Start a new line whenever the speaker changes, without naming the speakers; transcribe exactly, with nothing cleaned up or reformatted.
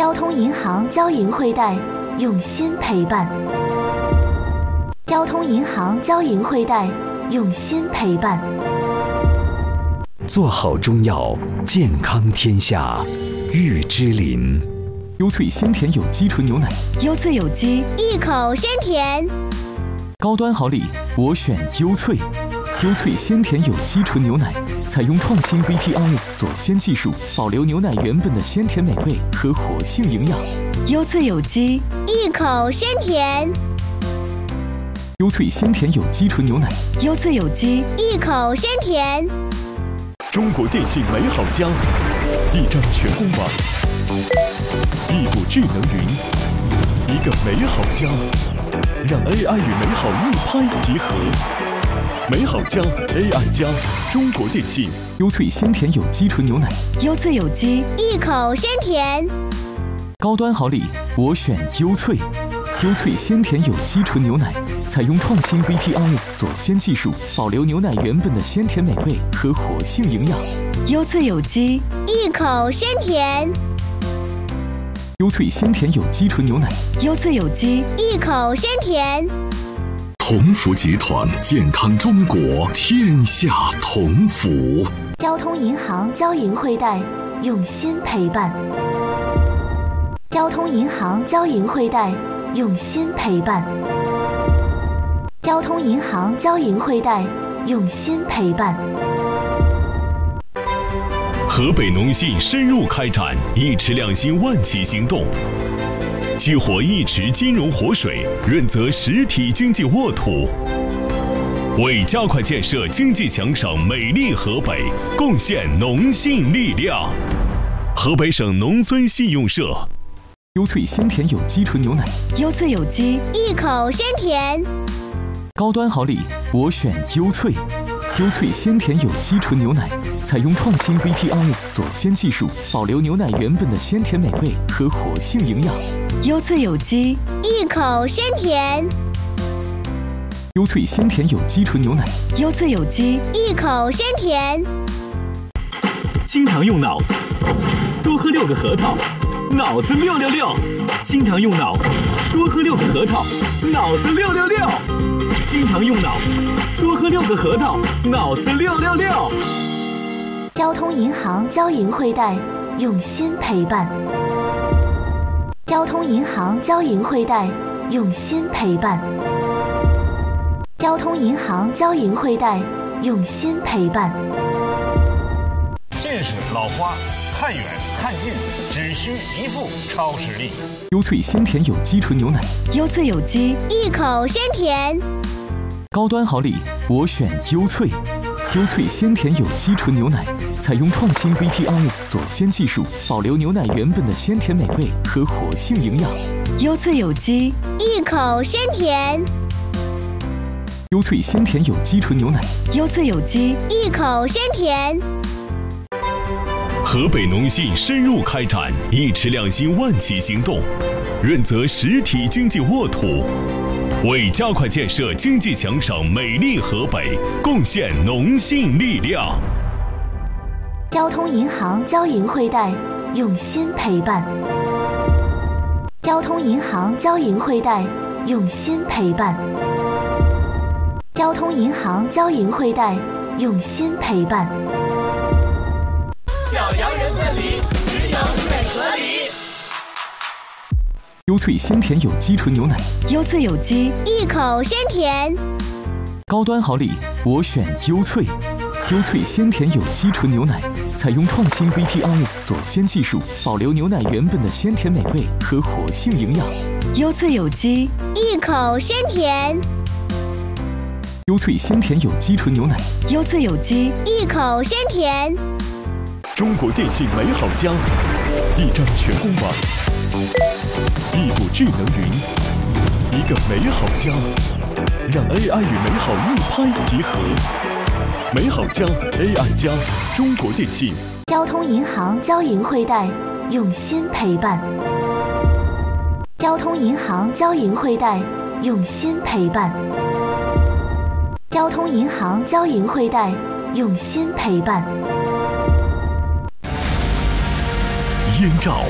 交通银行交银汇贷，用心陪伴。交通银行交银汇贷，用心陪伴。
做好中药，健康天下。玉芝林，
优萃鲜甜有机纯牛奶，
优萃有机，
一口鲜甜。
高端好礼，我选优萃。优萃鲜甜有机纯牛奶，采用创新 V T R S 锁鲜技术，保留牛奶原本的鲜甜美味和活性营养。
优萃有机，
一口鲜甜。
优萃鲜甜有机纯牛奶，
优萃有机，
一口鲜甜。
中国电信美好家，一张全公网，一股智能云，一个美好家，让 A I 与美好一拍即合。美好家 A I 加，中国电信。
优萃鲜甜有机纯牛奶，
优萃有机，
一口鲜甜。
高端好礼，我选优萃。优萃鲜甜有机纯牛奶，采用创新 V T R S 锁鲜技术，保留牛奶原本的鲜甜美味和活性营养。
优萃有机，
一口鲜甜。
优萃鲜甜有机纯牛奶，
优萃有机，
一口鲜甜。
同福集团，健康中国，天下同福。
交通银行交银汇贷，用心陪伴。交通银行交银汇贷，用心陪伴。交通银行交银汇贷，用心陪伴。
河北农信深入开展一池两新万企行动，激活一池金融活水，润泽实体经济沃土，为加快建设经济强省美丽河北贡献农信力量。河北省农村信用社。
优萃鲜甜有机纯牛奶，
优萃有机，
一口鲜甜。
高端好礼，我选优萃。优萃鲜甜有机纯牛奶，采用创新 V T R S 锁鲜技术，保留牛奶原本的鲜甜美味和活性营养。
优萃有机，
一口鲜甜。
优萃鲜甜有机纯牛奶，
优萃有机，
一口鲜甜。
经常用脑，多喝六个核桃，脑子六六六。经常用脑，多喝六个核桃，脑子六六六。经常用脑，多喝六个核桃，脑子六六六。
交通银行交银汇贷，用心陪伴。交通银行交银汇贷，用心陪伴。交通银行交银汇贷，用心陪伴。
近视、老花，看远看近，只需一副超视力。
优萃鲜甜有机纯牛奶，
优萃有机，
一口鲜甜。
高端好礼，我选优萃。优萃鲜甜有机纯牛奶，采用创新 V T R S 锁鲜技术，保留牛奶原本的鲜甜美味和活性营养。
优萃有机，
一口鲜甜。
优萃鲜甜有机纯牛奶，
优萃有机，
一口鲜甜。
河北农信深入开展一池两新万企行动，润泽实体经济沃土，为加快建设经济强省美丽河北贡献农信力量。
交通银行交银汇贷，用心陪伴。交通银行交银汇贷，用心陪伴。交通银行交银汇贷，用心陪伴。
小洋人分离，只有最合理。
优萃鲜甜有机纯牛奶，
优萃有机，
一口鲜甜。
高端好礼，我选优萃。优萃鲜甜有机纯牛奶，采用创新 V T R S 锁鲜技术，保留牛奶原本的鲜甜美味和活性营养。
优萃有机，
一口鲜甜。
优萃鲜甜有机纯牛奶，
优萃有机，
一口鲜甜。
中国电信美好家，一张全公网，一股智能云，一个美好家，让 A I 与美好一拍即合。美好家 A I 加，中国电信。
交通银行交银汇贷，用心陪伴。交通银行交银汇贷，用心陪伴。交通银行交银汇贷，用心陪伴。
燕赵